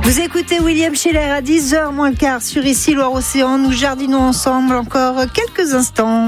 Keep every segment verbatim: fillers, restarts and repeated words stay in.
Vous écoutez William Scheller à dix heures moins le quart sur Ici Loire-Océan. Nous jardinons ensemble encore quelques instants.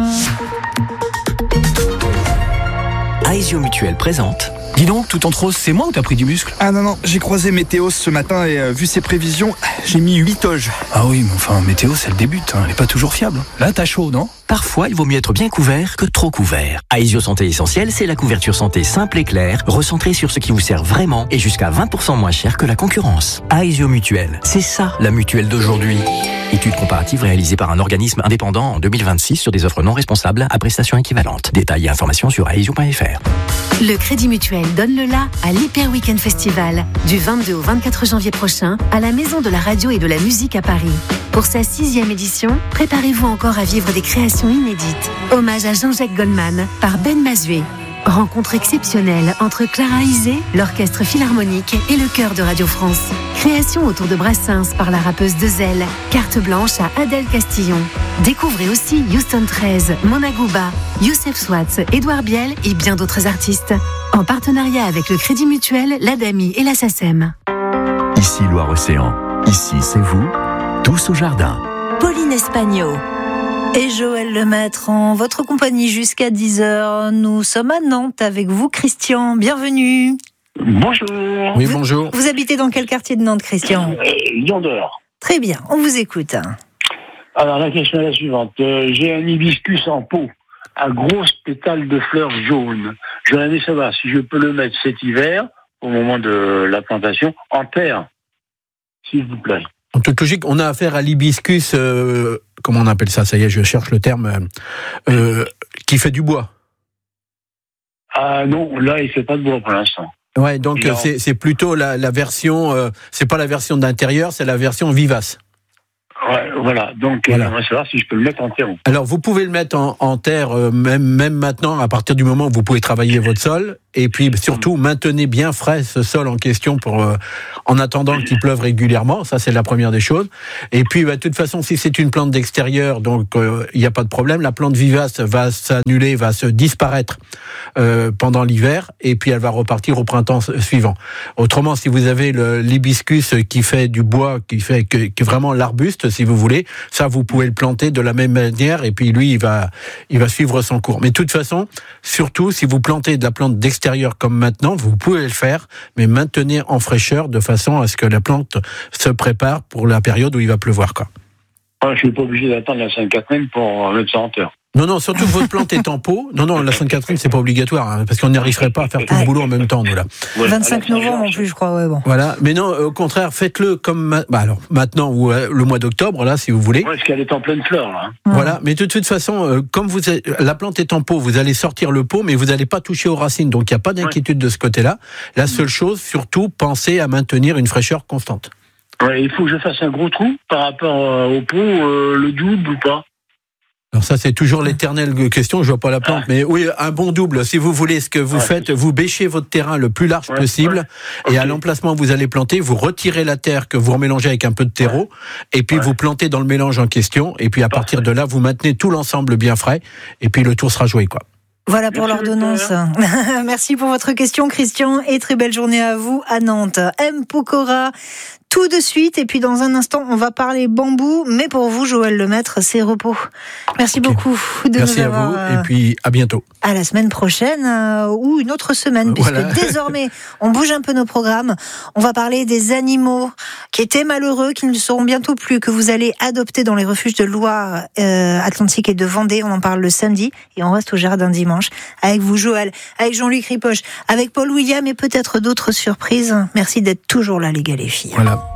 Aesio Mutuel présente. Dis donc, tout en rose, c'est moi ou t'as pris du muscle ? Ah non, non, j'ai croisé Météos ce matin et euh, vu ses prévisions, j'ai mis huit toges. Ah oui, mais enfin, Météos, elle débute, hein, elle est pas toujours fiable. Là, t'as chaud, non ? Parfois, il vaut mieux être bien couvert que trop couvert. Aesio Santé Essentielle, c'est la couverture santé simple et claire, recentrée sur ce qui vous sert vraiment et jusqu'à vingt pour cent moins cher que la concurrence. Aesio Mutuel, c'est ça la mutuelle d'aujourd'hui. Étude comparative réalisée par un organisme indépendant en deux mille vingt-six sur des offres non responsables à prestations équivalentes. Détails et informations sur aesio point f r. Le Crédit Mutuel donne le la à l'Hyper Weekend Festival du vingt-deux au vingt-quatre janvier prochain à la Maison de la Radio et de la Musique à Paris. Pour sa sixième édition, préparez-vous encore à vivre des créations inédites. Hommage à Jean-Jacques Goldman par Ben Mazué. Rencontre exceptionnelle entre Clara Isé, l'Orchestre Philharmonique et le Chœur de Radio France. Création autour de Brassens par la rappeuse Dezel. Carte blanche à Adèle Castillon. Découvrez aussi Houston treize, Mona Gouba, Youssef Swatz, Édouard Biel et bien d'autres artistes. En partenariat avec le Crédit Mutuel, l'Adami et la SACEM. Ici Loire-Océan. Ici, c'est vous. Tous au jardin. Pauline Espagno et Joël Lemaître en votre compagnie jusqu'à dix heures. Nous sommes à Nantes avec vous, Christian. Bienvenue. Bonjour. Oui, vous, bonjour. Vous habitez dans quel quartier de Nantes, Christian ? euh, Lyon d'Or. Très bien, on vous écoute. Alors la question est la suivante. Euh, j'ai un hibiscus en pot, à grosses pétales de fleurs jaunes. J'aurais aimé savoir si je peux le mettre cet hiver, au moment de la plantation, en terre, s'il vous plaît. En toute logique, on a affaire à l'hibiscus, euh, comment on appelle ça ? Ça y est, je cherche le terme, euh, qui fait du bois. Ah non, là il fait pas de bois pour l'instant. Ouais, donc Non. c'est, c'est plutôt la, la version, euh, c'est pas la version d'intérieur, c'est la version vivace. Ouais, voilà, donc Voilà. j'aimerais savoir si je peux le mettre en terre. Alors, vous pouvez le mettre en, en terre, euh, même, même maintenant, à partir du moment où vous pouvez travailler votre sol. Et puis, surtout, maintenez bien frais ce sol en question pour, euh, en attendant qu'il pleuve régulièrement. Ça, c'est la première des choses. Et puis, bah, de toute façon, si c'est une plante d'extérieur, donc, il euh, n'y a pas de problème. La plante vivace va s'annuler, va se disparaître euh, pendant l'hiver. Et puis, elle va repartir au printemps suivant. Autrement, si vous avez le, l'hibiscus qui fait du bois, qui fait que, que vraiment l'arbuste, si vous voulez, ça, vous pouvez le planter de la même manière. Et puis, lui, il va, il va suivre son cours. Mais de toute façon, surtout, si vous plantez de la plante d'extérieur comme maintenant, vous pouvez le faire, mais maintenez en fraîcheur de façon à ce que la plante se prépare pour la période où il va pleuvoir, quoi. Ah, je suis pas obligé d'attendre la Sainte-Catherine pour mettre ça en terre. Non, non, surtout que votre plante est en pot. Non, non, la Sainte-Catherine, c'est pas obligatoire, hein, parce qu'on n'y arriverait pas à faire tout le boulot en même temps, nous, là. Voilà. vingt-cinq novembre en plus, je crois, ouais, bon. Voilà, mais non, au contraire, faites-le comme ma- bah alors maintenant ou euh, le mois d'octobre, là, si vous voulez. Ouais, parce qu'elle est en pleine fleur, là. Voilà, mais de toute façon, euh, comme vous êtes, la plante est en pot, vous allez sortir le pot, mais vous n'allez pas toucher aux racines, donc il n'y a pas d'inquiétude de ce côté-là. La seule chose, surtout, pensez à maintenir une fraîcheur constante. Ouais, il faut que je fasse un gros trou par rapport euh, au pot, euh, le double ou pas. Alors ça, c'est toujours l'éternelle question, je vois pas la plante, mais oui, un bon double, si vous voulez, ce que vous Ouais. faites, vous bêchez votre terrain le plus large Ouais, possible, ouais. et à Ok. l'emplacement où vous allez planter, vous retirez la terre que vous remélangez avec un peu de terreau, et puis Ouais. vous plantez dans le mélange en question, et puis à Parfait. partir de là, vous maintenez tout l'ensemble bien frais, et puis le tour sera joué, quoi. Voilà pour Merci l'ordonnance. Merci pour votre question, Christian, et très belle journée à vous à Nantes. M. Pokora, tout de suite, et puis dans un instant, on va parler bambou, mais pour vous, Joël Lemaître, c'est repos. Merci Ok. beaucoup de Merci nous à avoir... vous, euh, et puis à bientôt. à la semaine prochaine euh, ou une autre semaine, puisque Voilà. désormais on bouge un peu nos programmes. On va parler des animaux qui étaient malheureux, qui ne le seront bientôt plus, que vous allez adopter dans les refuges de Loire euh, Atlantique et de Vendée. On en parle le samedi et on reste au jardin dimanche avec vous, Joël, avec Jean-Luc Ripoche, avec Paul William et peut-être d'autres surprises. Merci d'être toujours là, les gars, les filles. Voilà.